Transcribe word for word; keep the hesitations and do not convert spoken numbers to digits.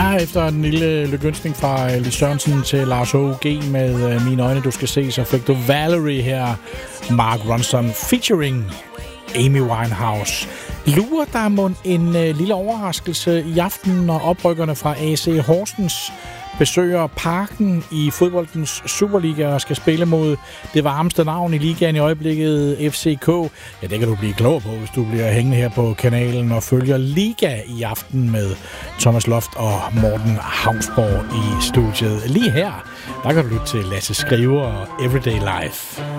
Ja, efter en lille lykønskning fra Lis Sørensen til Lars H O G med uh, Mine øjne, du skal se, så fik du Valerie her, Mark Ronson featuring Amy Winehouse. Lurer der mon en uh, lille overraskelse i aften, når oprykkerne fra A C Horsens besøger Parken i fodboldens Superliga og skal spille mod det varmeste navn i ligaen i øjeblikket, F C K. Ja, det kan du blive klog på, hvis du bliver hængende her på kanalen og følger Liga i aften med Thomas Loft og Morten Havnsborg i studiet. Lige her, der kan du lytte til Lasse Skriver og Everyday Life.